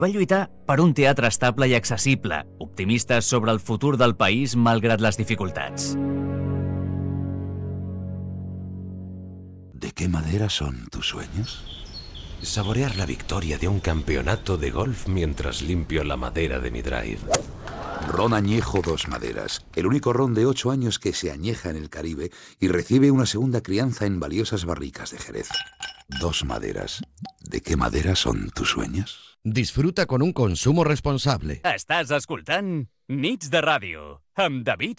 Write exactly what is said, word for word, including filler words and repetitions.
Va lluitar per un teatre estable i accessible, optimistes sobre el futur del país malgrat les dificultats. ¿De qué madera son tus sueños? Saborear la victoria de un campeonato de golf mientras limpio la madera de mi drive. Ron Añejo Dos Maderas, el único ron de ocho años que se añeja en el Caribe y recibe una segunda crianza en valiosas barricas de Jerez. Dos Maderas. ¿De qué madera son tus sueños? Disfruta con un consumo responsable. Estàs escoltant Nits de Ràdio amb David